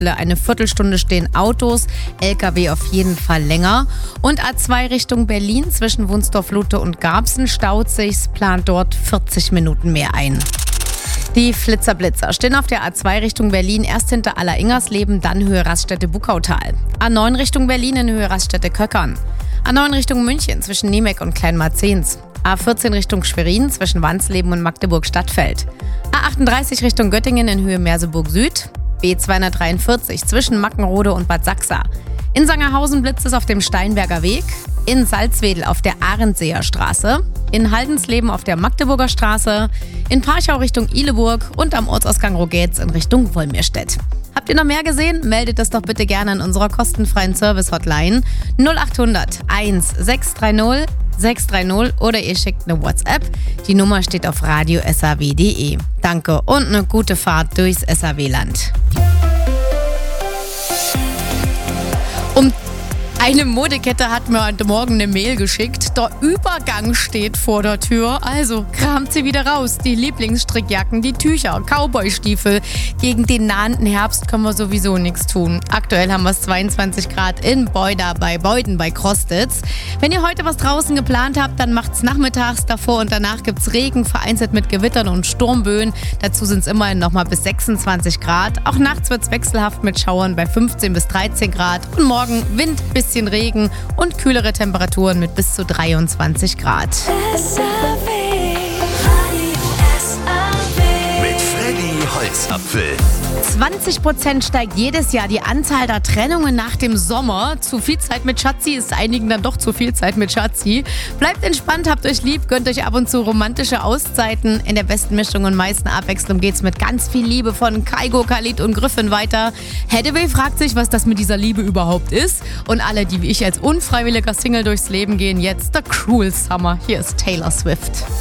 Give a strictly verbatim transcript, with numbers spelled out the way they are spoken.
Eine Viertelstunde stehen Autos, L K W auf jeden Fall länger. Und A zwei Richtung Berlin zwischen Wunsdorf-Lute und Garbsen staut sich's, plant dort vierzig Minuten mehr ein. Die Flitzerblitzer stehen auf der A zwei Richtung Berlin erst hinter Aller-Ingersleben, dann Höhe Raststätte-Buckautal. A neun Richtung Berlin in Höhe Raststätte-Köckern. A neun Richtung München zwischen Niemek und Kleinmarzens. A vierzehn Richtung Schwerin zwischen Wansleben und Magdeburg-Stadtfeld. A achtunddreißig Richtung Göttingen in Höhe Merseburg Süd. B zweihundertdreiundvierzig zwischen Mackenrode und Bad Sachsa. In Sangerhausen blitzt es auf dem Steinberger Weg. In Salzwedel auf der Ahrensseer Straße. In Haldensleben auf der Magdeburger Straße. In Parchau Richtung Ihleburg und am Ortsausgang Rogetz in Richtung Wolmirstedt. Habt ihr noch mehr gesehen? Meldet es doch bitte gerne an unserer kostenfreien Service-Hotline null achthundert eins sechs drei null sechs drei null oder ihr schickt eine WhatsApp. Die Nummer steht auf radio punkt s a w punkt d e. Danke und eine gute Fahrt durchs S A W-Land. Um Eine Modekette hat mir heute Morgen eine Mail geschickt. Der Übergang steht vor der Tür. Also kramt sie wieder raus. Die Lieblingsstrickjacken, die Tücher, Cowboystiefel. Gegen den nahenden Herbst können wir sowieso nichts tun. Aktuell haben wir es zweiundzwanzig Grad in Beuda bei Beuden bei Krostitz. Wenn ihr heute was draußen geplant habt, dann macht's nachmittags. Davor und danach gibt's Regen, vereinzelt mit Gewittern und Sturmböen. Dazu sind es immerhin nochmal bis sechsundzwanzig Grad. Auch nachts wird's wechselhaft mit Schauern bei fünfzehn bis dreizehn Grad. Und morgen Wind bis Regen und kühlere Temperaturen mit bis zu dreiundzwanzig Grad. Mit Freddy Holzapfel. zwanzig Prozent steigt jedes Jahr die Anzahl der Trennungen nach dem Sommer. Zu viel Zeit mit Schatzi ist einigen dann doch zu viel Zeit mit Schatzi. Bleibt entspannt, habt euch lieb, gönnt euch ab und zu romantische Auszeiten. In der besten Mischung und meisten Abwechslung geht's mit ganz viel Liebe von Kaigo, Khalid und Griffin weiter. Hathaway fragt sich, was das mit dieser Liebe überhaupt ist. Und alle, die wie ich als unfreiwilliger Single durchs Leben gehen, jetzt der Cruel Summer. Hier ist Taylor Swift.